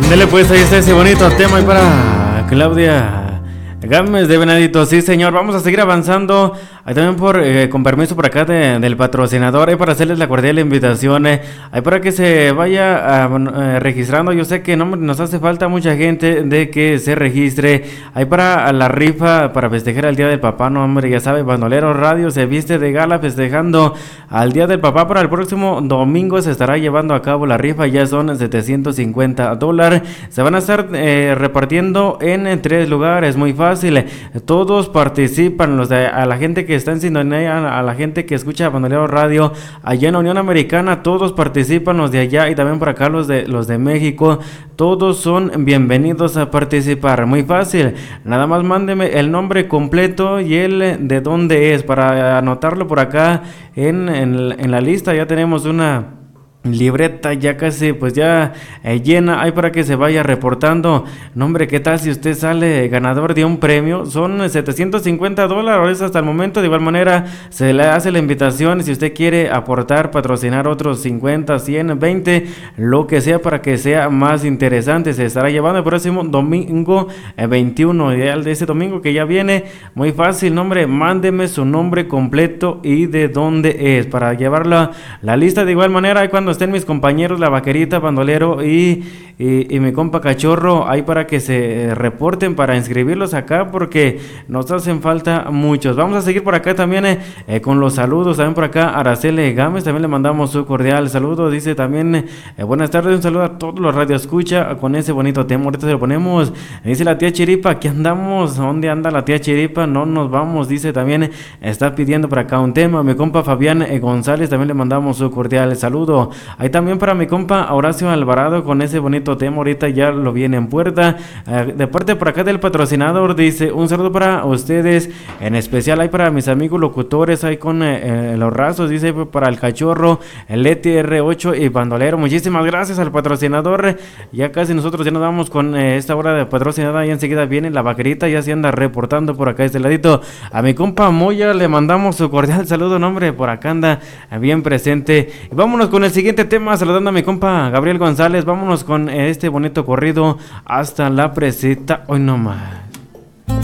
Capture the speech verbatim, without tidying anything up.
Ándale, pues ahí está ese bonito tema ahí para Claudia Gámez de Venadito. Sí, señor, vamos a seguir avanzando. Ahí también por, eh, con permiso por acá de, del patrocinador, ahí para hacerles la cordial invitación, eh, ahí para que se vaya a, eh, registrando. Yo sé que no nos hace falta mucha gente de que se registre, ahí para la rifa, para festejar el Día del Papá. No, hombre, ya sabe, Bandolero Radio se viste de gala festejando al Día del Papá. Para el próximo domingo se estará llevando a cabo la rifa, ya son setecientos cincuenta dólares. Se van a estar eh, repartiendo en, en tres lugares, muy fácil. Todos participan, los de, a la gente que está en sintonía, a la gente que escucha Bandolero Radio allá en la Unión Americana, todos participan, los de allá y también por acá los de los de México, todos son bienvenidos a participar. Muy fácil, nada más mándeme el nombre completo y el de dónde es para anotarlo por acá en, en, en la lista. Ya tenemos una libreta ya casi pues ya eh, llena, hay para que se vaya reportando. No, hombre, ¿qué tal si usted sale ganador de un premio? Son setecientos cincuenta dólares hasta el momento. De igual manera se le hace la invitación si usted quiere aportar, patrocinar otros cincuenta, cien, veinte, lo que sea para que sea más interesante. Se estará llevando el próximo domingo eh, veintiuno, ideal de ese domingo que ya viene. Muy fácil, nombre, mándeme su nombre completo y de dónde es para llevarla la lista. De igual manera, cuando estén mis compañeros, la Vaquerita, Bandolero y, y, y mi compa Cachorro, ahí para que se reporten para inscribirlos acá, porque nos hacen falta muchos. Vamos a seguir por acá también eh, eh, con los saludos. También por acá Araceli Gámez, también le mandamos su cordial saludo. Dice también eh, buenas tardes, un saludo a todos los radioescucha con ese bonito tema. Ahorita se lo ponemos. Dice la tía Chiripa, aquí andamos. ¿Dónde anda la tía Chiripa? No nos vamos. Dice también, eh, está pidiendo por acá un tema. Mi compa Fabián eh, González, también le mandamos su cordial saludo. Ahí también para mi compa Horacio Alvarado con ese bonito tema, ahorita ya lo viene en puerta. Eh, de parte por acá del patrocinador, dice un saludo para ustedes, en especial hay para mis amigos locutores, ahí con eh, eh, los rasos, dice para el Cachorro, el Leti R ocho y Bandolero. Muchísimas gracias al patrocinador. Ya casi nosotros ya nos vamos con eh, esta hora de patrocinada y enseguida viene la Vaquerita, ya se anda reportando por acá este ladito. A mi compa Moya le mandamos su cordial saludo, nombre, por acá anda bien presente. Y vámonos con el siguiente tema, saludando a mi compa Gabriel González. Vámonos con este bonito corrido hasta la presita hoy nomás.